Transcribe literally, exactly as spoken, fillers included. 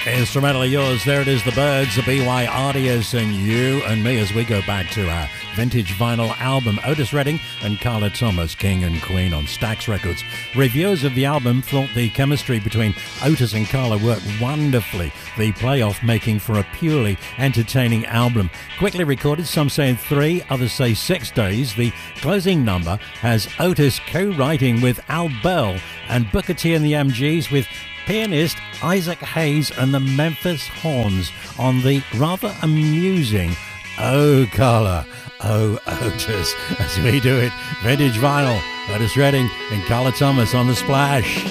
Instrumental of yours, there it is, The Birds, the B Y Ardias, and you and me as we go back to our vintage vinyl album. Otis Redding and Carla Thomas, King and Queen on Stax Records. Reviewers of the album thought the chemistry between Otis and Carla worked wonderfully, the playoff making for a purely entertaining album. Quickly recorded, some say in three, others say six days. The closing number has Otis co-writing with Al Bell and Booker T and the M Gs, with pianist Isaac Hayes and the Memphis Horns on the rather amusing Oh Carla, Oh Otis, as we do it. Vintage vinyl, Otis Redding and Carla Thomas on The Splash.